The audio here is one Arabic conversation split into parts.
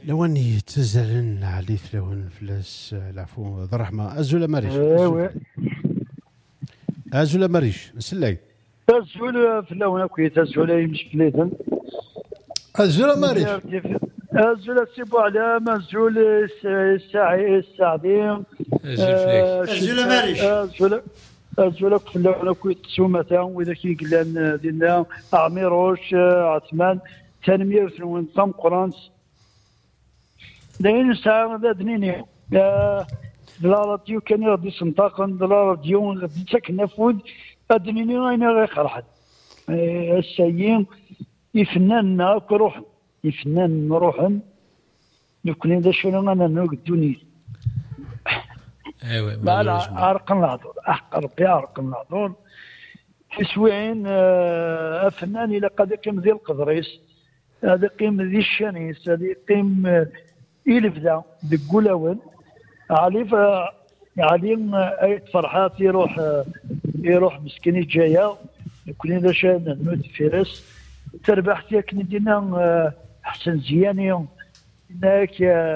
لو اني تزرن علي فلون فلاس العفو ذا الرحمه ازول مريش ازول مريش نسلاي تزول فلون كوي تزول يمشي فليتن ازول مريش ازول سيبو على مزول السعدين ازول مريش ازول فلون كوي تسومتا واذا كي قلنا دينا عميروش عثمان تنمير فلون طم قرانس لين ساعه ذا دنيني لا راديو كان يغدي سنطاقا لا راديو غدي تكنفود أدنيني أين غير خرحت السيين يفنان كروح يفنان روحا يكون إذا شنو أنا نوق الدنيا أيوة ما عرق الناظور أحقر بي عرق الناظور حسوين أفنان إلى قد يقيم ذي القدريس هذا قيم ذي الشانيس هذا يقيم إلفدا بالقلاون عليم أي فرحات يروح مسكين الجاية يكون إذا شاهدنا نموت فيرس تربحت ياك ندينا حسن زياني هناك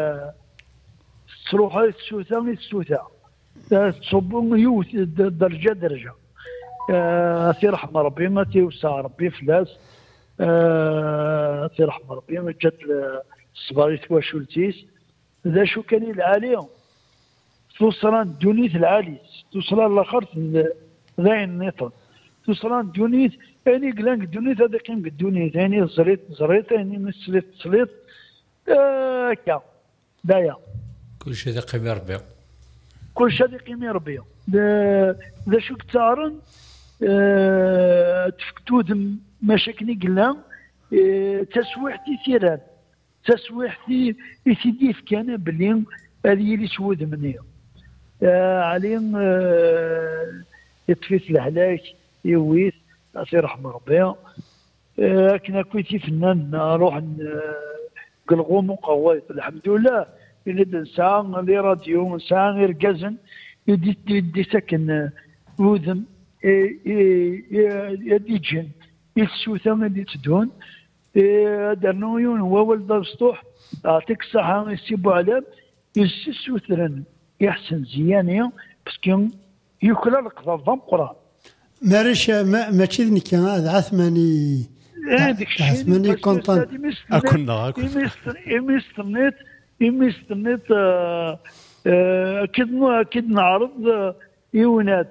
تروح السوثة تصبون يوث درجة أثير رحمة ربي ما تيوسع ربي فلاس أثير رحمة ربي ما جات الصباريت واشولتيس ذا شو كان العالي توصلان دونيت العالي توصلان الاخر ذا النطر توصلان دونيت اني قلانك دونيت هذا قيم دونيت اني زريت اني سليت كا دايا كل شيء ذا قيمة ربيع كل شيء ذا قيمة ربيع ذا شو كتارن تفكتود مشاكني قلان تسويحتي ثيران تسويحتي يسيديف كان بلين هذه اللي سود مني عليهم يطفيت الهلاك يويت أصير رحمة ربي كنا كويتي فنان نروح قلقوم وقويت الحمد لله اللي نساء لي راديو نساء غير كازن يدي سكن وذم يدي جن يسوثا يدي تدون درنويون هو ولد السطوح أعطيك الصحة يسيبوا علام يسوثرن يحسن زيانية بسكين يكلا القضاء ضم قرآن مارش ما تشذني كان هذا عثماني عثماني كونتان أكون يمستنيت أكيد نعرض يونات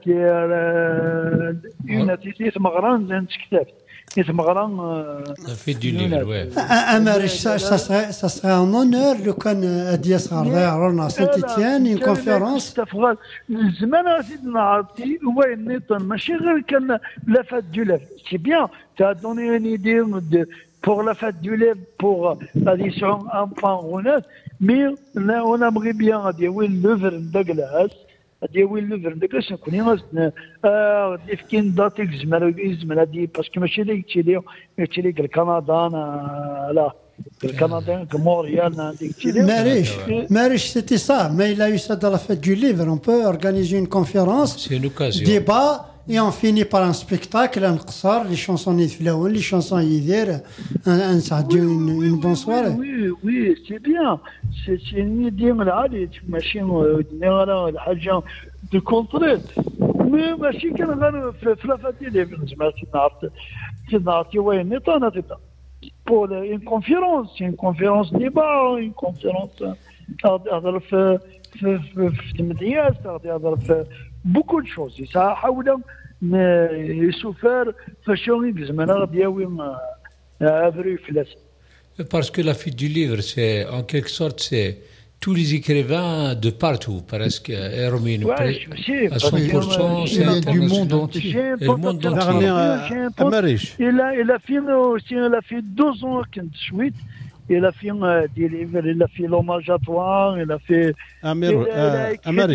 تيث مغران زين كتاب يتمغران في ديليفر أمارش سا ان اونور لو كان ادي صار ضيع سانتيتيان ان كونفيرونس تفغال زمان سيدنا عرفتي وين نيطن ماشي غير كان لا فات دو ليف سي بيان تا دوني ان ايدي pour la fête du lait pour l'addition un point honnête mais là on aimerait bien dire oui l'œuvre de glace ديوي الليفر داكاش نكوني غاسنا كاين داتيك زمر هادي باسكو ماشي لي قلتي لي كندا لا الكندا كموريال ديك ماريش سيتي صا ما il a eu ça dans la fête du livre on peut organiser une conférence c'est une occasion débat et on finit par un spectacle un قصار les chansons يتفلاون les chansons يدير un ça dure une bonne soirée oui c'est bien c'est une idée العالي ماشي نرى الحاجه دو كونتريت ماشي كان غير في لافاتي لي زعما نعرفتي وين نيطانا تيتا pour une conférence débat une conférence هضر في المدياس هضر في beaucoup de choses ça حاول يسوفر فشوني زعما غادي ياوي افري فلاس parce que la fête du livre c'est en quelque sorte c'est tous les écrivains de partout presque Hermine à 100% c'est du monde entier le monde entier il a fait 2 ans كنت شويت il a fait des livres il a fait l'hommage à toi il a fait Amir